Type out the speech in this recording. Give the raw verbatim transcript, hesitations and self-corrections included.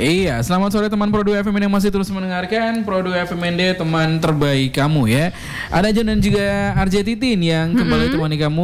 Iya, selamat sore teman Pro dua F M N yang masih terus mendengarkan Pro dua F M N D, teman terbaik kamu ya. Ada John dan juga R J Titin yang kembali Mm-hmm. temani kamu